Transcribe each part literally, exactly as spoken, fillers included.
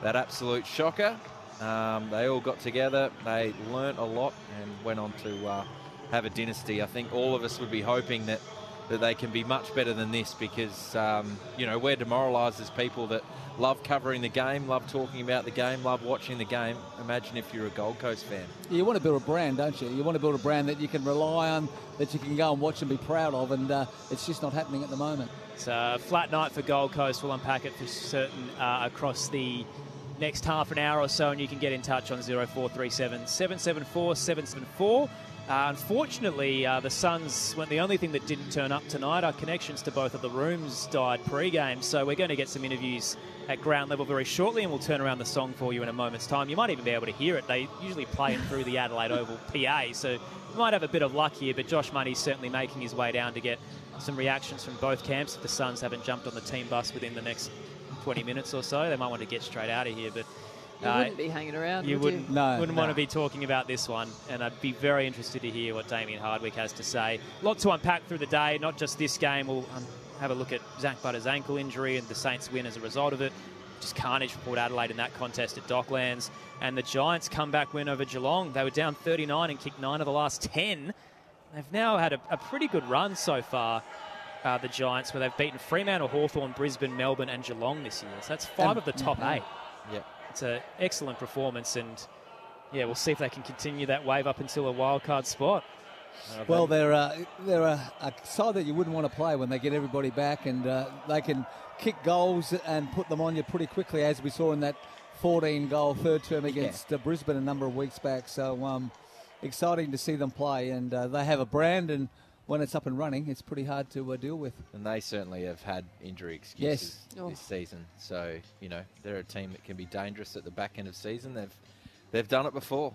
that absolute shocker. Um, they all got together, they learnt a lot and went on to uh, have a dynasty. I think all of us would be hoping that, that they can be much better than this because, um, you know, we're demoralised as people that love covering the game, love talking about the game, love watching the game. Imagine if you're a Gold Coast fan. You want to build a brand, don't you? You want to build a brand that you can rely on, that you can go and watch and be proud of, and uh, it's just not happening at the moment. It's a flat night for Gold Coast. We'll unpack it for certain uh, across the next half an hour or so, and you can get in touch on zero four three seven, seven seven four, seven seven four. Uh, unfortunately, uh, the Suns weren't the only thing that didn't turn up tonight. Our connections to both of the rooms died pre-game, so we're going to get some interviews at ground level very shortly, and we'll turn around the song for you in a moment's time. You might even be able to hear it. They usually play it through the Adelaide Oval P A, so we might have a bit of luck here, but Josh Money's certainly making his way down to get some reactions from both camps if the Suns haven't jumped on the team bus within the next twenty minutes or so. They might want to get straight out of here, but you uh, wouldn't be hanging around, you would wouldn't, you? No, wouldn't no. want to be talking about this one, and I'd be very interested to hear what Damien Hardwick has to say. A lot to unpack through the day, not just this game. We'll um, have a look at Zach Butter's ankle injury and the Saints win as a result of it. Just carnage for Port Adelaide in that contest at Docklands. And the Giants' comeback win over Geelong. They were down thirty-nine and kicked nine of the last ten. They've now had a, a pretty good run so far, uh, the Giants, where they've beaten Fremantle, Hawthorn, Brisbane, Melbourne and Geelong this year. So that's five Um, of the top yeah. eight. Yeah. It's an excellent performance, and yeah, we'll see if they can continue that wave up until a wildcard spot. Uh, Well, they- they're, uh, they're a, a side that you wouldn't want to play when they get everybody back, and uh, they can kick goals and put them on you pretty quickly, as we saw in that fourteen-goal third term against uh, Brisbane a number of weeks back. So um, exciting to see them play, and uh, they have a brand, and when it's up and running, it's pretty hard to uh, deal with. And they certainly have had injury excuses Yes. Oh. this season. So, you know, they're a team that can be dangerous at the back end of season. They've they've done it before.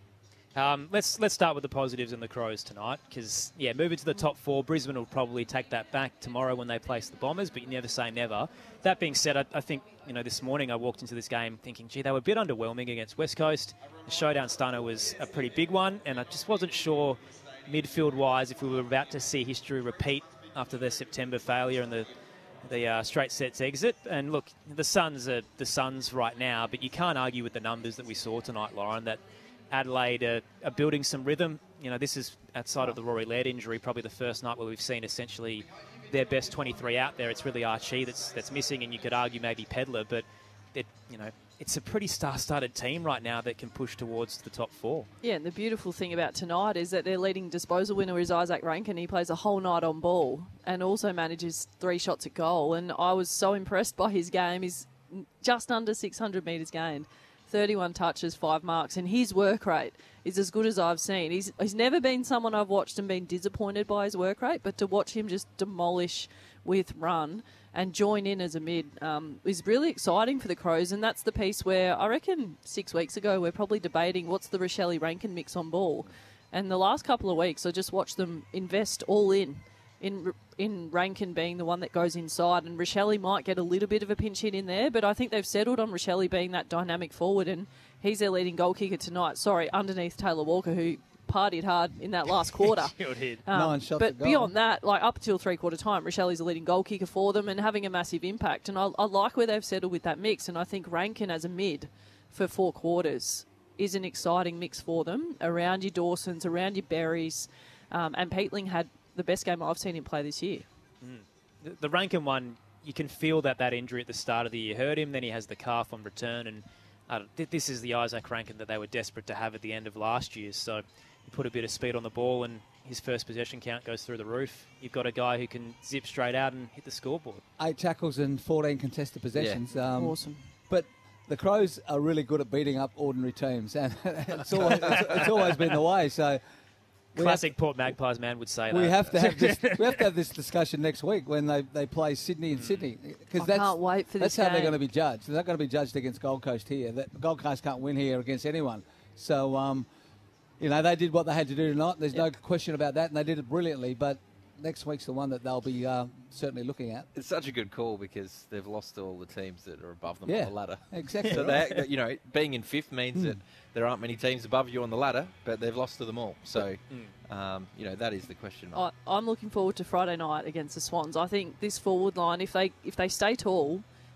Um, let's let's start with the positives and the Crows tonight, because yeah, moving to the top four, Brisbane will probably take that back tomorrow when they place the Bombers, but you never say never. That being said, I, I think you know this morning I walked into this game thinking, gee, they were a bit underwhelming against West Coast. The showdown stunner was a pretty big one, and I just wasn't sure midfield-wise if we were about to see history repeat after their September failure and the the uh, straight sets exit. And look, the Suns are the Suns right now, but you can't argue with the numbers that we saw tonight, Lauren, that Adelaide are, are building some rhythm. You know, this is outside of the Rory Laird injury, probably the first night where we've seen essentially their best twenty-three out there. It's really Archie that's that's missing, and you could argue maybe Pedler, but it, you know, it's a pretty star-studded team right now that can push towards the top four. Yeah, and the beautiful thing about tonight is that their leading disposal winner is Isaac Rankin. He plays a whole night on ball and also manages three shots at goal. And I was so impressed by his game. He's just under six hundred metres gained, thirty-one touches, five marks, and his work rate is as good as I've seen. He's he's never been someone I've watched and been disappointed by his work rate, but to watch him just demolish with run and join in as a mid um, is really exciting for the Crows. And that's the piece where I reckon six weeks ago we're probably debating what's the Rochelle Rankin mix on ball. And the last couple of weeks I just watched them invest all in, in in Rankin being the one that goes inside. And Rochelle might get a little bit of a pinch hit in there, but I think they've settled on Rochelle being that dynamic forward, and he's their leading goal kicker tonight. Sorry, underneath Taylor Walker, who partied hard in that last quarter. Sure did. Um, Nine shots but a goal. beyond that, like up until three-quarter time, Rochelle's a leading goal kicker for them and having a massive impact. And I, I like where they've settled with that mix. And I think Rankin as a mid for four quarters is an exciting mix for them around your Dawsons, around your Berries. Um, and Peatling had the best game I've seen him play this year. Mm. The, the Rankin one, you can feel that that injury at the start of the year hurt him. Then he has the calf on return. And uh, this is the Isaac Rankin that they were desperate to have at the end of last year. So you put a bit of speed on the ball and his first possession count goes through the roof. You've got a guy who can zip straight out and hit the scoreboard. Eight tackles and fourteen contested possessions. Yeah. Um, Awesome. But the Crows are really good at beating up ordinary teams, and it's always, it's, it's always been the way. So we Classic have, Port Magpies man would say we that. have to have this. We have to have this discussion next week when they, they play Sydney and Sydney, because I that's can't wait for that's this how they're game. going to be judged. They're not going to be judged against Gold Coast here. That Gold Coast can't win here against anyone. So um, you know, they did what they had to do tonight. There's no question about that, and they did it brilliantly. But next week's the one that they'll be uh, certainly looking at. It's such a good call because they've lost to all the teams that are above them Yeah, on the ladder. exactly. So they, you know, being in fifth means that there aren't many teams above you on the ladder, but they've lost to them all. So, um, you know, that is the question mark. I, I'm looking forward to Friday night against the Swans. I think this forward line, if they if they stay tall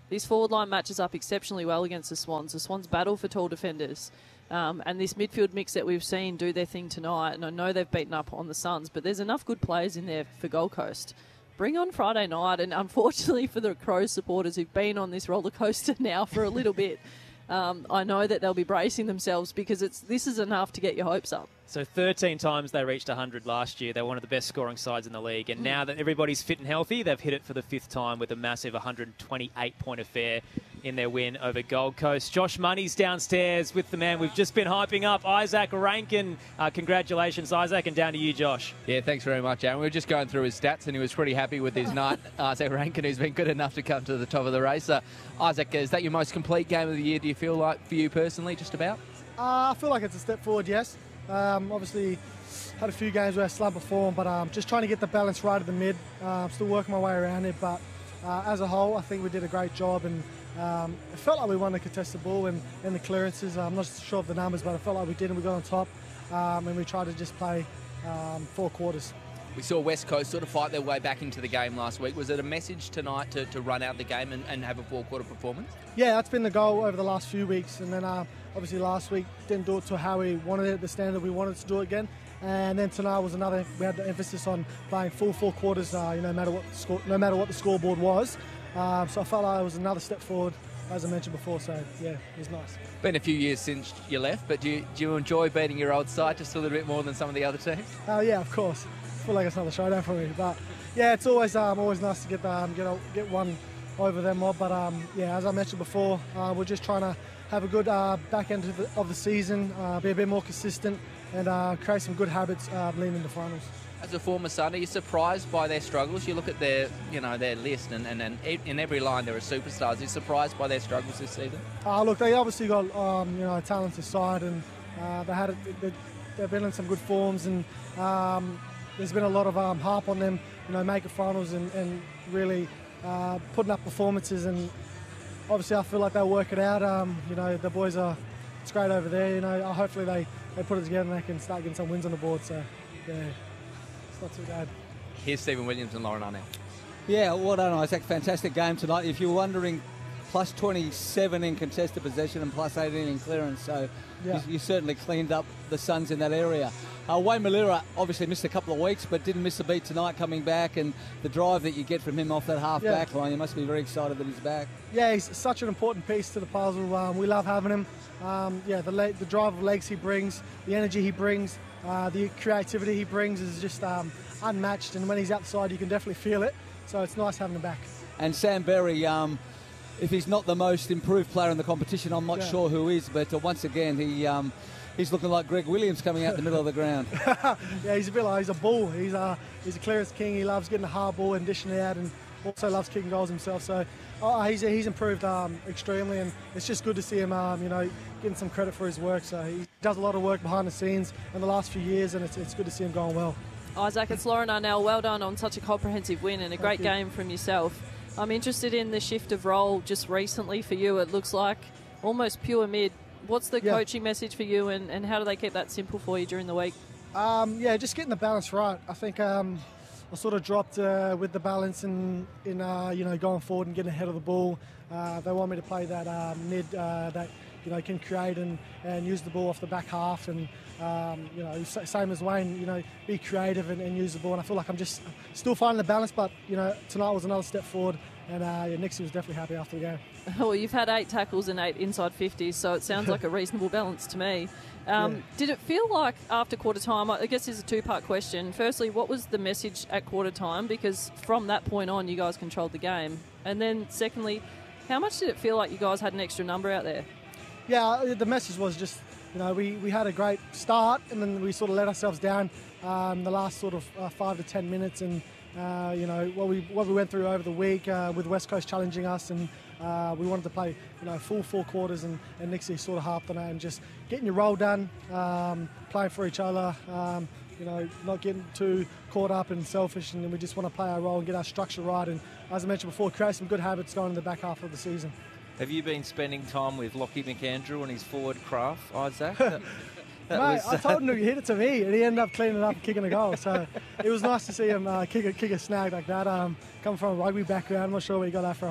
This forward line matches up exceptionally well against the Swans. The Swans battle for tall defenders. Um, and this midfield mix that we've seen do their thing tonight, and I know they've beaten up on the Suns, but there's enough good players in there for Gold Coast. Bring on Friday night, and unfortunately for the Crows supporters who've been on this roller coaster now for a little bit, um, I know that they'll be bracing themselves because it's this is enough to get your hopes up. So thirteen times they reached one hundred last year. They're one of the best scoring sides in the league. And mm. now that everybody's fit and healthy, they've hit it for the fifth time with a massive one hundred twenty-eight point affair in their win over Gold Coast. Josh Money's downstairs with the man we've just been hyping up, Isaac Rankin. Uh, congratulations, Isaac, and down to you, Josh. Yeah, thanks very much, Aaron. We were just going through his stats, and he was pretty happy with his night. Isaac Rankin, who's been good enough to come to the top of the race. Uh, Isaac, is that your most complete game of the year, do you feel like, for you personally, just about? Uh, I feel like it's a step forward, yes. Um, obviously, had a few games where I slump perform, but um, just trying to get the balance right at the mid. Uh, I'm still working my way around it, but uh, as a whole, I think we did a great job, and um, it felt like we won the contested ball and, and the clearances. I'm not sure of the numbers, but I felt like we did, and we got on top, um, and we tried to just play um, four quarters. We saw West Coast sort of fight their way back into the game last week. Was it a message tonight to, to run out the game and, and have a four-quarter performance? Yeah, that's been the goal over the last few weeks, and then uh, obviously last week didn't do it to how we wanted it, the standard we wanted to do it again. And then tonight was another. We had the emphasis on playing full four quarters, uh, you know, no matter what the score, no matter what the scoreboard was. Um, so I felt like it was another step forward, as I mentioned before. So yeah, it was nice. Been a few years since you left, but do you, do you enjoy beating your old side just a little bit more than some of the other teams? Oh uh, yeah, of course. I feel like it's another showdown for me, but yeah, it's always um, always nice to get um, get a, get one over them mob. But um, yeah, as I mentioned before, uh, we're just trying to have a good uh, back end of the, of the season, uh, be a bit more consistent, and uh, create some good habits uh, leading into finals. As a former Sun, are you surprised by their struggles? You look at their, you know, their list, and, and, and in every line there are superstars. Are you surprised by their struggles this season? Uh, look, they obviously got um, you know a talented side, and uh, they had a, they, they've been in some good forms, and um, there's been a lot of um, harp on them, you know, making finals and, and really uh, putting up performances. And obviously, I feel like they'll work it out. Um, you know, the boys are it's great over there. You know, hopefully they, they put it together and they can start getting some wins on the board. So yeah, it's not too bad. Here's Stephen Williams and Lauren Arnell. Yeah, well done, Isaac. Fantastic game tonight. If you're wondering, plus twenty-seven in contested possession and plus eighteen in clearance. So yeah. you, you certainly cleaned up the Suns in that area. Uh, Wayne Malira obviously missed a couple of weeks, but didn't miss a beat tonight coming back, and the drive that you get from him off that half-back yeah. line, you must be very excited that he's back. Yeah, he's such an important piece to the puzzle. Um, we love having him. Um, yeah, the, le- the drive of legs he brings, the energy he brings, uh, the creativity he brings is just um, unmatched, and when he's outside you can definitely feel it, so it's nice having him back. And Sam Berry, um, if he's not the most improved player in the competition, I'm not yeah. sure who is, but uh, once again, he... Um, He's looking like Greg Williams coming out the middle of the ground. Yeah, he's a bit like, he's a bull. He's a, he's a clearance king. He loves getting a hard ball and dishing it out, and also loves kicking goals himself. So oh, he's he's improved um, extremely, and it's just good to see him, um, you know, getting some credit for his work. So he does a lot of work behind the scenes in the last few years, and it's, it's good to see him going well. Isaac, it's Lauren Arnell. Well done on such a comprehensive win and a great game from yourself. I'm interested in the shift of role just recently for you. It looks like almost pure mid. What's the yeah. coaching message for you, and, and how do they keep that simple for you during the week? Um, yeah, just getting the balance right. I think um, I sort of dropped uh, with the balance in, in uh, you know, going forward and getting ahead of the ball. Uh, they want me to play that uh, mid uh, that you know can create and, and use the ball off the back half, and um, you know same as Wayne, you know, be creative and, and use the ball. And I feel like I'm just still finding the balance, but you know tonight was another step forward. And uh, yeah, Nixie was definitely happy after the game. Well, you've had eight tackles and eight inside fifties, so it sounds like a reasonable balance to me. Um, yeah. Did it feel like after quarter time, I guess this is a two-part question. Firstly, what was the message at quarter time? Because from that point on, you guys controlled the game. And then secondly, how much did it feel like you guys had an extra number out there? Yeah, the message was just, you know, we, we had a great start, and then we sort of let ourselves down um, the last sort of uh, five to ten minutes, and Uh, you know what we what we went through over the week uh, with West Coast challenging us, and uh, we wanted to play you know full four quarters, and, and Nixie sort of harped on it and just getting your role done, um, playing for each other, um, you know not getting too caught up and selfish, and we just want to play our role and get our structure right, and as I mentioned before, create some good habits going in the back half of the season. Have you been spending time with Lockie McAndrew and his forward craft, Isaac? Mate, was, uh... I told him to hit it to me, and he ended up cleaning it up and kicking a goal. So it was nice to see him uh, kick, a, kick a snag like that. Um, coming from a rugby background, I'm not sure where he got that from.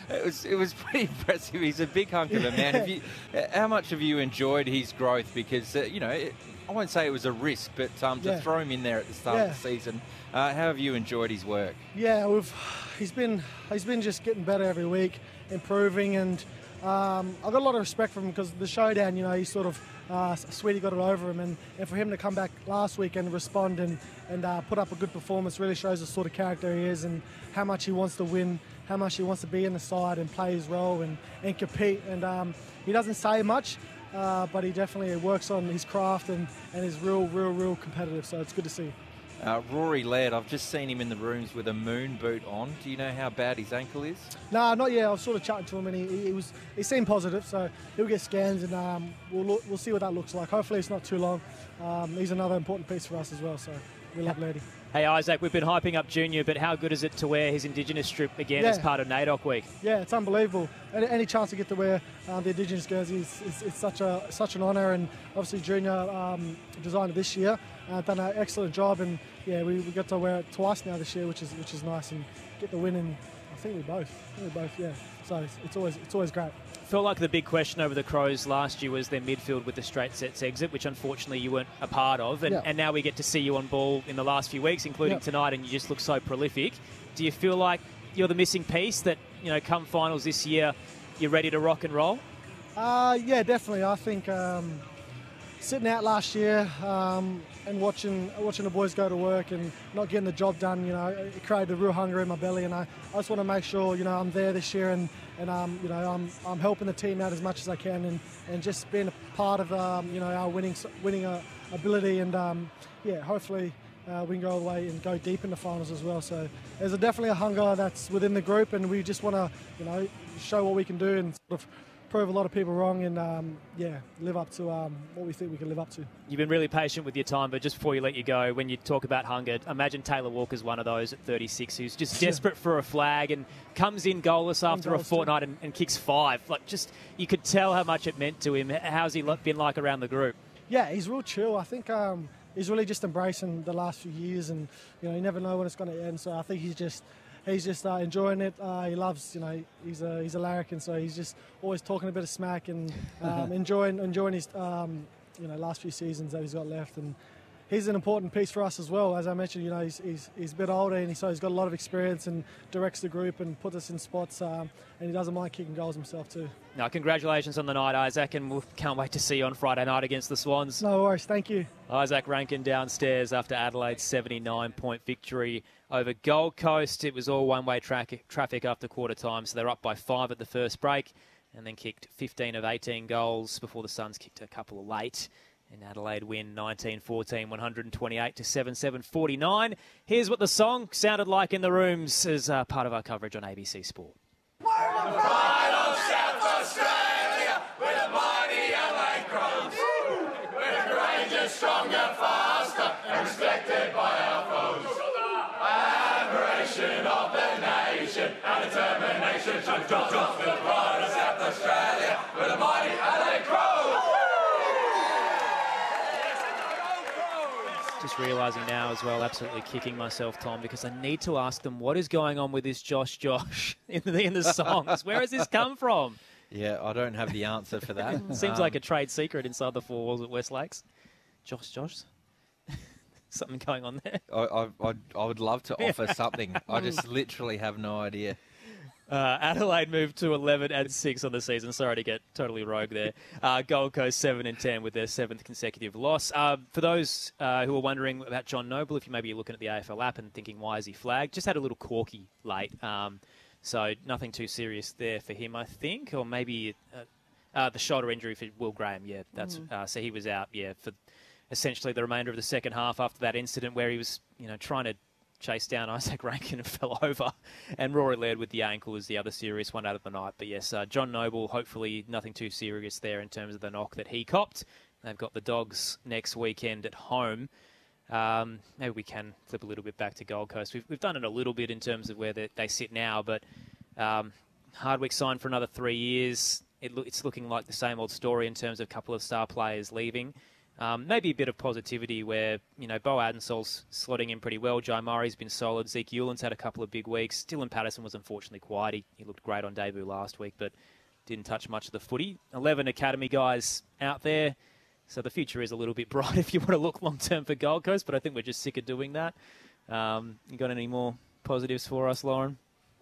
It was it was pretty impressive. He's a big hunk of a man. Have you, how much have you enjoyed his growth? Because uh, you know, it, I won't say it was a risk, but um, to Yeah. throw him in there at the start Yeah. of the season, uh, how have you enjoyed his work? Yeah, we've he's been he's been just getting better every week, improving, and um, I've got a lot of respect for him because the showdown, you know, he sort of uh, Sweetie got it over him, and, and for him to come back last week and respond and and uh, put up a good performance really shows the sort of character he is and how much he wants to win, how much he wants to be in the side and play his role and, and compete. And um, he doesn't say much, uh, but he definitely works on his craft and, and is real, real, real competitive. So it's good to see. Uh, Rory Laird, I've just seen him in the rooms with a moon boot on. Do you know how bad his ankle is? No, not yet. I was sort of chatting to him, and he, he was he seemed positive. So he'll get scans, and um, we'll look, we'll see what that looks like. Hopefully, it's not too long. Um, he's another important piece for us as well. So we love Lairdy. Hey, Isaac, we've been hyping up Junior, but how good is it to wear his Indigenous strip again Yeah. as part of NAIDOC week? Yeah, it's unbelievable. Any, any chance to get to wear um, the Indigenous jersey is it's, it's such a such an honour, and obviously Junior um, designed it this year, uh, done an excellent job, and yeah, we, we got to wear it twice now this year, which is which is nice, and get the win. And I think we both, I think we both, yeah. So it's, it's always it's always great. Felt like the big question over the Crows last year was their midfield with the straight sets exit, which unfortunately you weren't a part of. And, Yeah. and now we get to see you on ball in the last few weeks, including Yeah. tonight, and you just look so prolific. Do you feel like you're the missing piece that, you know, come finals this year, you're ready to rock and roll? Uh, yeah, definitely. I think um, sitting out last year um, and watching watching the boys go to work and not getting the job done, you know, it created a real hunger in my belly, and I, I just want to make sure, you know, I'm there this year and, and um, you know, I'm, I'm helping the team out as much as I can and, and just being a part of, um, you know, our winning winning uh, ability and, um, yeah, hopefully uh, we can go all the way and go deep in the finals as well. So there's a, definitely a hunger that's within the group, and we just want to, you know, show what we can do and sort of prove a lot of people wrong and, um, yeah, live up to um, what we think we can live up to. You've been really patient with your time, but just before you let you go, when you talk about hunger, imagine Taylor Walker's one of those at thirty-six who's just desperate for a flag and comes in goalless after a goals too. fortnight and, and kicks five. Like, just, you could tell how much it meant to him. How's he lo- been like around the group? Yeah, he's real chill. I think um, he's really just embracing the last few years, and you know, you never know when it's going to end. So I think he's just he's just uh, enjoying it. Uh, he loves, you know, he's a he's a larrikin, so he's just always talking a bit of smack and um, enjoying enjoying his um, you know last few seasons that he's got left. And he's an important piece for us as well. As I mentioned, you know, he's he's, he's a bit older, and he, so he's got a lot of experience and directs the group and puts us in spots. Um, and he doesn't mind kicking goals himself too. Now, congratulations on the night, Isaac, and we can't wait to see you on Friday night against the Swans. No worries, thank you. Isaac Rankin downstairs after Adelaide's seventy-nine point victory over Gold Coast. It was all one-way tra- traffic after quarter time, so they're up by five at the first break and then kicked fifteen of eighteen goals before the Suns kicked a couple of late. And Adelaide win nineteen fourteen, one twenty-eight to seventy-seven forty-nine. Here's what the song sounded like in the rooms as uh, part of our coverage on A B C Sport. Pride of South Australia, we're the mighty Adelaide Crows. We're courageous, stronger, faster, and respected by our foes. Admiration of the nation, our determination to jump off the pride of South Australia, we're the mighty Adelaide Crows. Just realising now as well, absolutely kicking myself, Tom, because I need to ask them what is going on with this Josh Josh in the, in the songs. Where has this come from? Yeah, I don't have the answer for that. Seems Um, like a trade secret inside the four walls at West Lakes. Josh Josh? Something going on there. I, I, I, I would love to offer something. I just literally have no idea. Uh, Adelaide moved to eleven and six on the season. Sorry to get totally rogue there. Uh, Gold Coast seven and ten with their seventh consecutive loss. Uh, for those uh, who are wondering about John Noble, if you maybe you're looking at the A F L app and thinking, why is he flagged? Just had a little corky late. Um, so nothing too serious there for him, I think. Or maybe uh, uh, the shoulder injury for Will Graham. Yeah, that's mm. uh, so he was out, yeah, for essentially the remainder of the second half after that incident where he was, you know, trying to chased down Isaac Rankin and fell over. And Rory Laird with the ankle was the other serious one out of the night. But yes, uh, John Noble, hopefully nothing too serious there in terms of the knock that he copped. They've got the Dogs next weekend at home. Um, maybe we can flip a little bit back to Gold Coast. We've, we've done it a little bit in terms of where they, they sit now, but um, Hardwick signed for another three years. It lo- it's looking like the same old story in terms of a couple of star players leaving. Um, maybe a bit of positivity where, you know, Bo Adensol's slotting in pretty well. Jai Murray's been solid. Zeke Euland's had a couple of big weeks. Dylan Patterson was unfortunately quiet. He, he looked great on debut last week, but didn't touch much of the footy. eleven academy guys out there. So the future is a little bit bright if you want to look long-term for Gold Coast, but I think we're just sick of doing that. Um, you got any more positives for us, Lauren?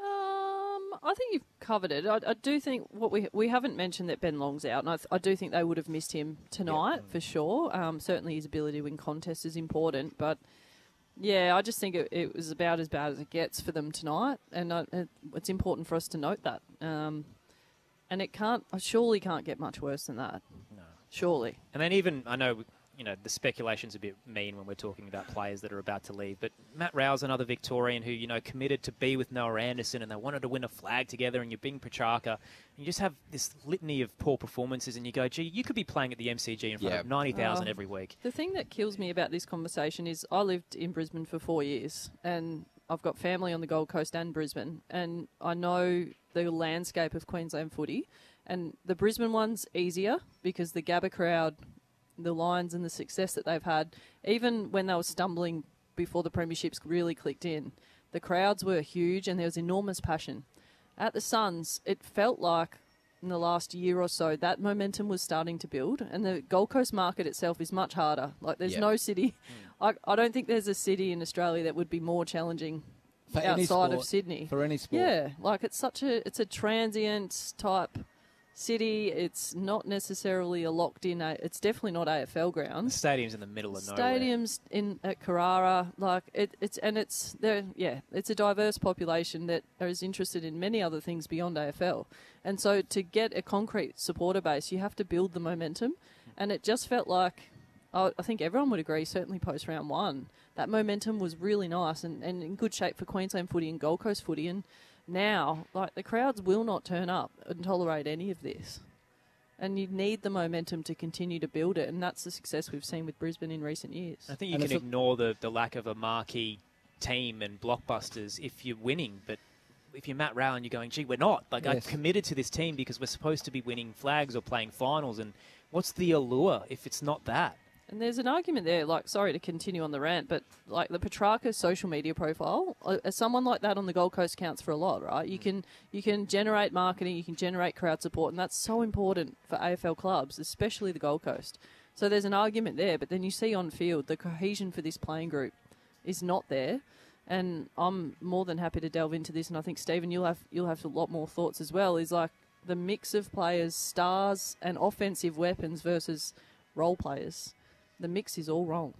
Um, I think you've covered it. I, I do think what we we haven't mentioned that Ben Long's out, and I, th- I do think they would have missed him tonight for sure. Um, certainly his ability to win contests is important, but yeah, I just think it, it was about as bad as it gets for them tonight, and uh, it, it's important for us to note that. Um, and it can't, I surely can't get much worse than that. No. Surely. And then even, I know, you know, the speculation's a bit mean when we're talking about players that are about to leave, but Matt Rowe's another Victorian who, you know, committed to be with Noah Anderson and they wanted to win a flag together, and you're Bing Petrarca, and you just have this litany of poor performances and you go, gee, you could be playing at the M C G in front Yeah. of ninety thousand Oh. every week. The thing that kills me about this conversation is I lived in Brisbane for four years and I've got family on the Gold Coast and Brisbane, and I know the landscape of Queensland footy, and the Brisbane one's easier because the Gabba crowd, the Lions and the success that they've had, even when they were stumbling before the premierships really clicked in, the crowds were huge and there was enormous passion. At the Suns, it felt like in the last year or so that momentum was starting to build, and the Gold Coast market itself is much harder. Like there's Yep. no city, I, I don't think there's a city in Australia that would be more challenging For any outside of sport, Sydney. For any sport. Yeah, like it's such a it's a transient type city. It's not necessarily a locked in. A, it's definitely not A F L The grounds. stadium's in the middle of nowhere. Stadiums in at Carrara, like it, it's and it's there. Yeah, it's a diverse population that is interested in many other things beyond A F L, and so to get a concrete supporter base, you have to build the momentum, and it just felt like. I I think everyone would agree, certainly post round one, that momentum was really nice and, and in good shape for Queensland footy and Gold Coast footy. And now, like, the crowds will not turn up and tolerate any of this. And you need the momentum to continue to build it, and that's the success we've seen with Brisbane in recent years. I think you And can it's a- ignore the, the lack of a marquee team and blockbusters if you're winning, but if you're Matt Rowe and you're going, gee, we're not. Like, Yes. I'm committed to this team because we're supposed to be winning flags or playing finals, and what's the allure if it's not that? And there's an argument there, like, sorry to continue on the rant, but like the Petrarca social media profile, uh, as someone like that on the Gold Coast counts for a lot, right? You can you can generate marketing, you can generate crowd support, and that's so important for A F L clubs, especially the Gold Coast. So there's an argument there, but then you see on field the cohesion for this playing group is not there. And I'm more than happy to delve into this, and I think Stephen, you'll have you'll have a lot more thoughts as well. Is like the mix of players, stars, and offensive weapons versus role players. The mix is all wrong.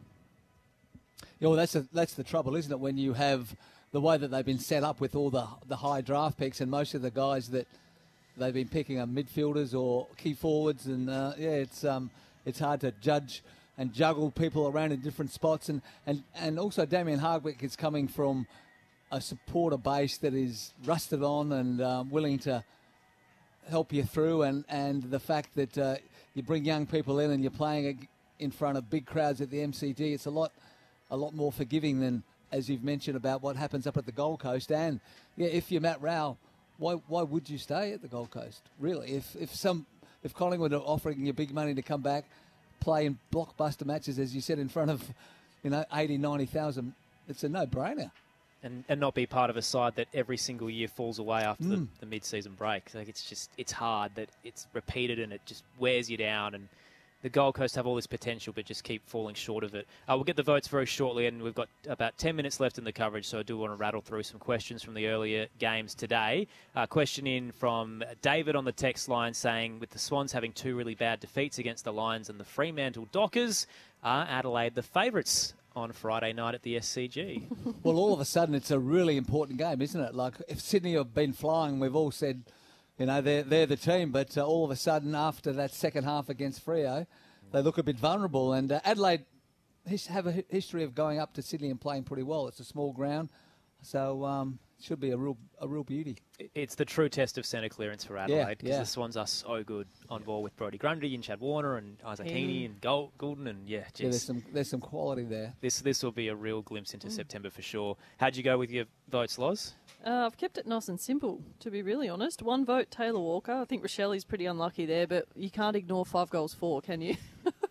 Yeah, well, that's the, that's the trouble, isn't it? When you have the way that they've been set up with all the the high draft picks, and most of the guys that they've been picking are midfielders or key forwards, and uh, yeah, it's um it's hard to judge and juggle people around in different spots, and and and also Damien Hardwick is coming from a supporter base that is rusted on and um, willing to help you through, and and the fact that uh, you bring young people in and you're playing in front of big crowds at the M C G, it's a lot a lot more forgiving than, as you've mentioned, about what happens up at the Gold Coast. And yeah, if you're Matt Rowe, why why would you stay at the Gold Coast? Really, if if some if Collingwood are offering you big money to come back, play in blockbuster matches, as you said, in front of, you know, eighty, ninety thousand, it's a no-brainer. And, and not be part of a side that every single year falls away after Mm. the, the mid-season break. Like, it's just, it's hard that it's repeated and it just wears you down. And the Gold Coast have all this potential, but just keep falling short of it. Uh, we'll get the votes very shortly, and we've got about ten minutes left in the coverage, so I do want to rattle through some questions from the earlier games today. Uh, question in from David on the text line saying, with the Swans having two really bad defeats against the Lions and the Fremantle Dockers, are Adelaide the favourites on Friday night at the S C G? Well, all of a sudden, it's a really important game, isn't it? Like, if Sydney have been flying, we've all said, you know, they're, they're the team. But uh, all of a sudden, after that second half against Freo, they look a bit vulnerable. And uh, Adelaide his, have a hi- history of going up to Sydney and playing pretty well. It's a small ground, so um, it should be a real a real beauty. It's the true test of centre clearance for Adelaide, because yeah. the Swans are so good on ball with Brodie Grundy and Chad Warner and Isaac Heaney and Gold, Goulden, and yeah, Yeah, geez, there's some there's some quality there. this this will be a real glimpse into September for sure. How'd you go with your votes, Loz? Uh, I've kept it nice and simple, to be really honest. One vote, Taylor Walker. I think Rochelle's pretty unlucky there, but you can't ignore five goals for, can you?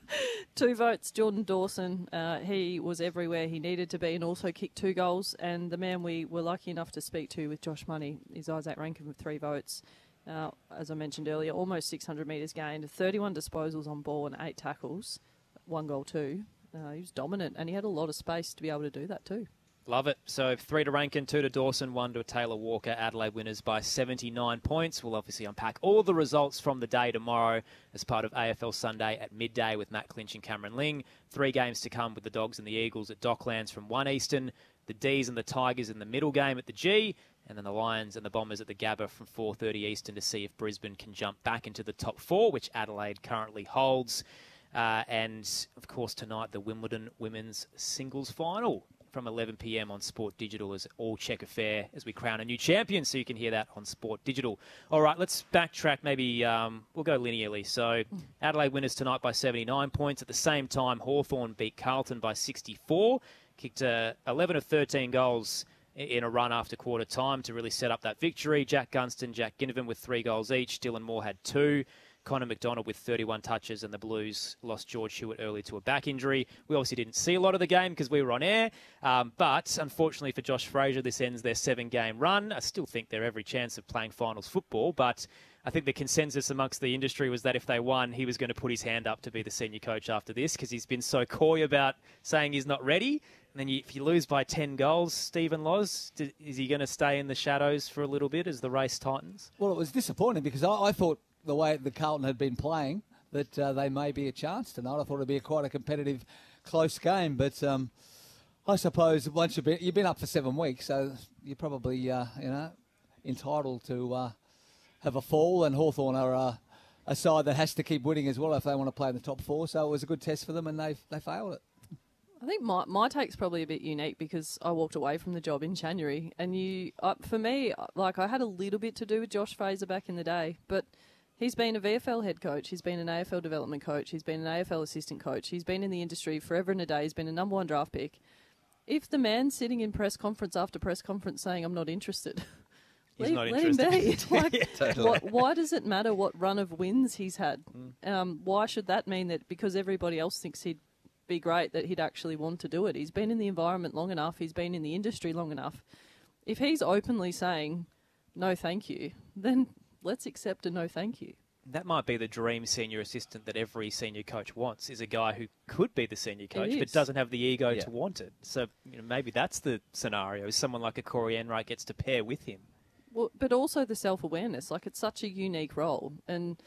Two votes, Jordan Dawson. Uh, he was everywhere he needed to be and also kicked two goals. And the man we were lucky enough to speak to with Josh Money is Isaac Rankin with three votes. Uh, as I mentioned earlier, almost six hundred metres gained, thirty-one disposals on ball and eight tackles, one goal too. Uh, he was dominant and he had a lot of space to be able to do that too. Love it. So three to Rankin, two to Dawson, one to Taylor Walker. Adelaide winners by seventy-nine points. We'll obviously unpack all the results from the day tomorrow as part of A F L Sunday at midday with Matt Clinch and Cameron Ling. Three games to come with the Dogs and the Eagles at Docklands from one Eastern, the D's and the Tigers in the middle game at the G, and then the Lions and the Bombers at the Gabba from four thirty Eastern to see if Brisbane can jump back into the top four, which Adelaide currently holds. Uh, and, of course, tonight the Wimbledon Women's Singles Final from eleven p.m. on Sport Digital as all check affair as we crown a new champion, so you can hear that on Sport Digital. All right, let's backtrack. Maybe um, we'll go linearly. So Adelaide winners tonight by seventy-nine points. At the same time, Hawthorn beat Carlton by sixty-four, kicked uh, eleven of thirteen goals in a run after quarter time to really set up that victory. Jack Gunston, Jack Ginnivan with three goals each. Dylan Moore had two. Connor McDonald with thirty-one touches, and the Blues lost George Hewitt early to a back injury. We obviously didn't see a lot of the game because we were on air, um, but unfortunately for Josh Fraser, this ends their seven-game run. I still think they're every chance of playing finals football, but I think the consensus amongst the industry was that if they won, he was going to put his hand up to be the senior coach after this because he's been so coy about saying he's not ready. And then you, if you lose by ten goals, Stephen Loz, d- is he going to stay in the shadows for a little bit as the race tightens? Well, it was disappointing because I, I thought the way the Carlton had been playing that uh, they may be a chance tonight. I thought it would be a quite a competitive, close game. But um, I suppose once you've been, you've been up for seven weeks, so you're probably, uh, you know, entitled to uh, have a fall. And Hawthorn are uh, a side that has to keep winning as well if they want to play in the top four. So it was a good test for them, and they they failed it. I think my my take's probably a bit unique because I walked away from the job in January, and you, uh, for me, like I had a little bit to do with Josh Fraser back in the day, but he's been a V F L head coach, he's been an A F L development coach, he's been an A F L assistant coach, he's been in the industry forever and a day, he's been a number one draft pick. If the man's sitting in press conference after press conference saying, I'm not interested, He's leave, not let interested. him be. Like, Yeah, totally. what, why does it matter what run of wins he's had? Mm. Um, why should that mean that because everybody else thinks he'd be great that he'd actually want to do it? He's been in the environment long enough, he's been in the industry long enough. If he's openly saying, no thank you, then let's accept a no thank you. That might be the dream senior assistant that every senior coach wants, is a guy who could be the senior coach but is. doesn't have the ego Yeah. to want it. So you know, maybe that's the scenario. Someone like a Corey Enright gets to pair with him. Well, but also the self-awareness. Like, it's such a unique role. And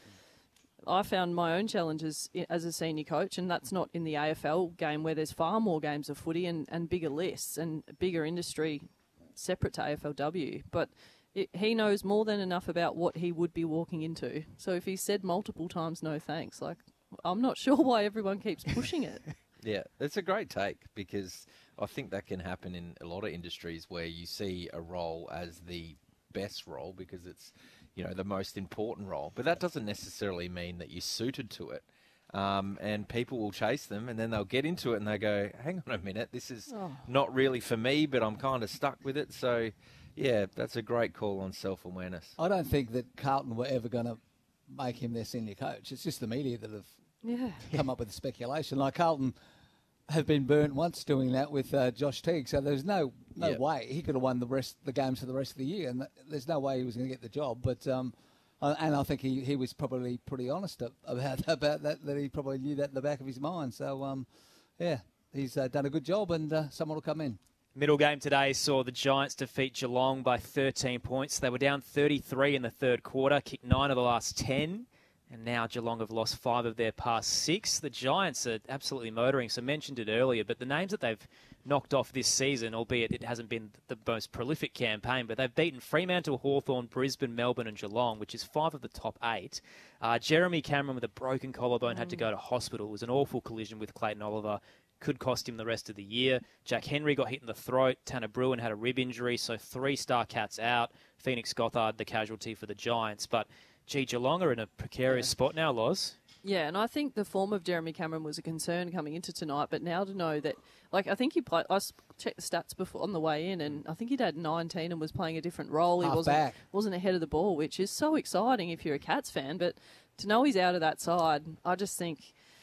I found my own challenges i- as a senior coach, and that's not in the A F L game where there's far more games of footy and, and bigger lists and bigger industry separate to A F L W. But it, he knows more than enough about what he would be walking into. So if he said multiple times no thanks, like, I'm not sure why everyone keeps pushing it. Yeah, it's a great take because I think that can happen in a lot of industries where you see a role as the best role because it's, you know, the most important role. But that doesn't necessarily mean that you're suited to it. Um, and people will chase them and then they'll get into it and they go, hang on a minute, this is Oh. not really for me, but I'm kind of stuck with it. So, yeah, that's a great call on self-awareness. I don't think that Carlton were ever going to make him their senior coach. It's just the media that have Yeah. come up with the speculation. Like Carlton have been burnt once doing that with uh, Josh Teague, so there's no no Yep. way he could have won the rest the games for the rest of the year, and th- there's no way he was going to get the job. But um, uh, and I think he, he was probably pretty honest a- about about that that he probably knew that in the back of his mind. So um, yeah, he's uh, done a good job, and uh, someone will come in. Middle game today saw the Giants defeat Geelong by thirteen points. They were down thirty-three in the third quarter, kicked nine of the last ten. And now Geelong have lost five of their past six. The Giants are absolutely motoring. So I mentioned it earlier, but the names that they've knocked off this season, albeit it hasn't been the most prolific campaign, but they've beaten Fremantle, Hawthorn, Brisbane, Melbourne and Geelong, which is five of the top eight. Uh, Jeremy Cameron with a broken collarbone had to go to hospital. It was an awful collision with Clayton Oliver. Could cost him the rest of the year. Jack Henry got hit in the throat. Tanner Bruin had a rib injury, so three star cats out. Phoenix Gothard, the casualty for the Giants. But gee, Geelong are in a precarious yeah. spot now, Loz. Yeah, and I think the form of Jeremy Cameron was a concern coming into tonight, but now to know that, like, I think he played, I checked the stats before on the way in, and I think he'd had nineteen and was playing a different role. Half he wasn't back. wasn't ahead of the ball, which is so exciting if you're a Cats fan, but to know he's out of that side, I just think,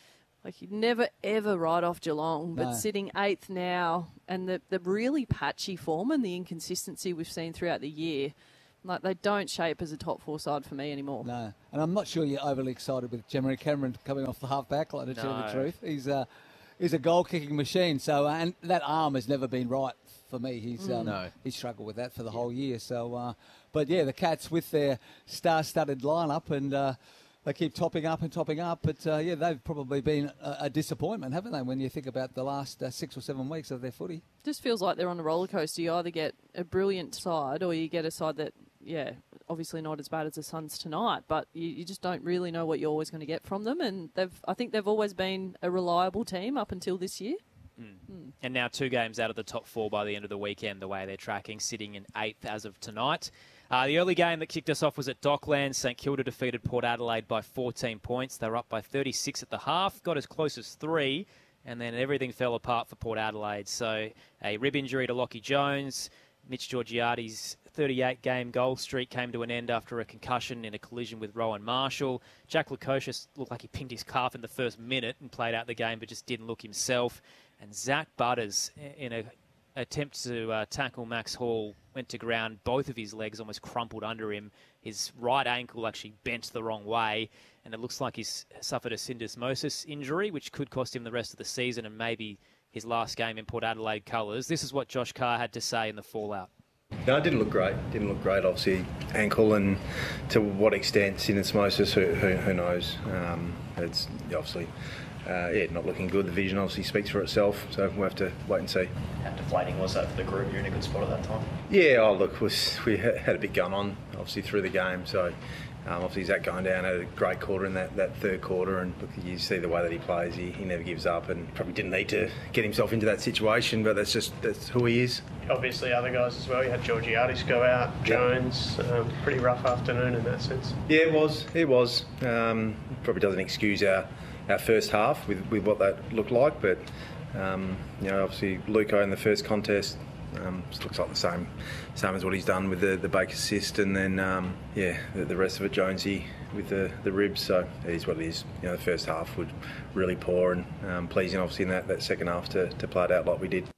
Like, you'd never, ever write off Geelong, but No. sitting eighth now and the, the really patchy form and the inconsistency we've seen throughout the year, like, they don't shape as a top four side for me anymore. No, and I'm not sure you're overly excited with Jeremy Cameron coming off the half back line, to tell you the No. truth. He's a, he's a goal-kicking machine, so uh, and that arm has never been right for me. He's um, No. he's struggled with that for the whole year. So, uh, but yeah, the Cats with their star-studded lineup and uh, they keep topping up and topping up. But uh, yeah, they've probably been a, a disappointment, haven't they? When you think about the last uh, six or seven weeks of their footy. Just feels like they're on a roller coaster. You either get a brilliant side or you get a side that, yeah, obviously not as bad as the Suns tonight, but you, you just don't really know what you're always going to get from them. And they've, I think they've always been a reliable team up until this year. Mm. And now two games out of the top four by the end of the weekend, the way they're tracking, sitting in eighth as of tonight. Uh, the early game that kicked us off was at Docklands. St Kilda defeated Port Adelaide by fourteen points. They were up by thirty-six at the half, got as close as three, and then everything fell apart for Port Adelaide. So a rib injury to Lockie Jones. Mitch Georgiades' thirty-eight game goal streak came to an end after a concussion in a collision with Rowan Marshall. Jack Lukosius looked like he pinned his calf in the first minute and played out the game, but just didn't look himself. And Zach Butters, in an attempt to uh, tackle Max Hall, went to ground. Both of his legs almost crumpled under him. His right ankle actually bent the wrong way, and it looks like he's suffered a syndesmosis injury, which could cost him the rest of the season and maybe his last game in Port Adelaide colours. This is what Josh Carr had to say in the fallout. No, it didn't look great. Didn't look great, obviously. Ankle, and to what extent syndesmosis, who, who, who knows. Um, it's obviously... Uh, yeah, not looking good. The vision obviously speaks for itself, so we'll have to wait and see. How deflating was that for the group? You're in a good spot at that time. Yeah, oh look, was, we had a bit going on, obviously, through the game, so um, obviously Zach going down had a great quarter in that, that third quarter, and look, you see the way that he plays, he, he never gives up, and probably didn't need to get himself into that situation, but that's just that's who he is. Obviously other guys as well. You had Georgiades go out, Jones, um, pretty rough afternoon in that sense. Yeah, it was, it was. Um, probably doesn't excuse our our first half with, with what that looked like, but um, you know, obviously Luco in the first contest um, just looks like the same same as what he's done with the, the Baker assist, and then um, yeah, the, the rest of it Jonesy with the, the ribs, so it is what it is. You know, the first half was really poor, and um, pleasing obviously in that, that second half to, to play it out like we did.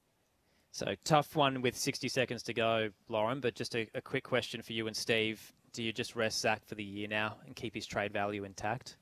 So tough one with sixty seconds to go, Lauren, but just a, a quick question for you and Steve. Do you just rest Zach for the year now and keep his trade value intact?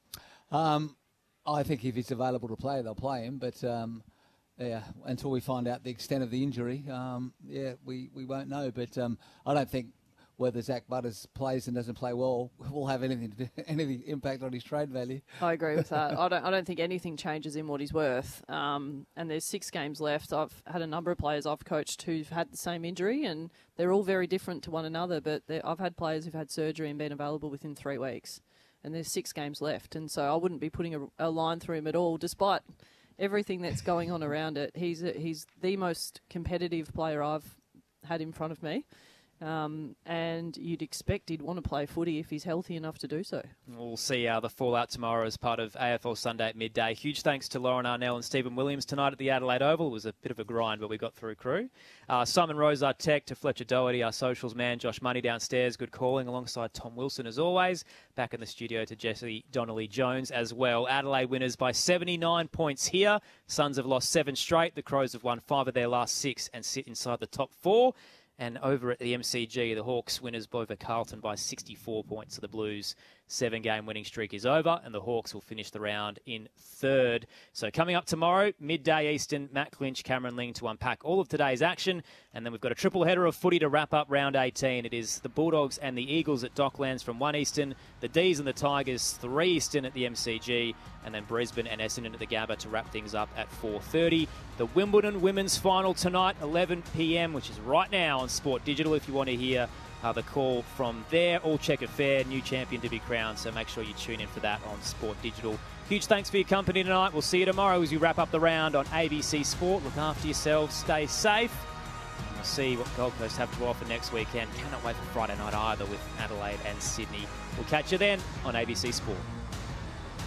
Um, I think if he's available to play, they'll play him. But um, yeah, until we find out the extent of the injury, um, yeah, we, we won't know. But um, I don't think whether Zach Butters plays and doesn't play well will have anything to do, any impact on his trade value. I agree with that. I don't. I don't think anything changes in what he's worth. Um, and there's six games left. I've had a number of players I've coached who've had the same injury, and they're all very different to one another. But I've had players who've had surgery and been available within three weeks. And there's six games left, and so I wouldn't be putting a, a line through him at all, despite everything that's going on around it. He's a, he's the most competitive player I've had in front of me, um, and you'd expect he'd want to play footy if he's healthy enough to do so. We'll see uh, the fallout tomorrow as part of A F L Sunday at midday. Huge thanks to Lauren Arnell and Stephen Williams tonight at the Adelaide Oval. It was a bit of a grind, but we got through, crew. Uh, Simon Rose, our tech, to Fletcher Doherty, our socials man. Josh Money downstairs, good calling, alongside Tom Wilson as always. Back in the studio to Jesse Donnelly-Jones as well. Adelaide winners by seventy-nine points here. Suns have lost seven straight. The Crows have won five of their last six and sit inside the top four. And over at the M C G, the Hawks winners over Carlton by sixty-four points. So the Blues' seven-game winning streak is over, and the Hawks will finish the round in third. So coming up tomorrow, midday Eastern, Matt Clinch, Cameron Ling to unpack all of today's action. And then we've got a triple header of footy to wrap up round eighteen. It is the Bulldogs and the Eagles at Docklands from one Eastern, the D's and the Tigers three Eastern at the M C G, and then Brisbane and Essendon at the Gabba to wrap things up at four thirty. The Wimbledon Women's Final tonight, eleven p m, which is right now on Sport Digital if you want to hear uh, the call from there. All checker fair, new champion to be crowned, so make sure you tune in for that on Sport Digital. Huge thanks for your company tonight. We'll see you tomorrow as we wrap up the round on A B C Sport. Look after yourselves, stay safe. And we'll see what Gold Coast have to offer next weekend. Cannot wait for Friday night either with Adelaide and Sydney. We'll catch you then on A B C Sport.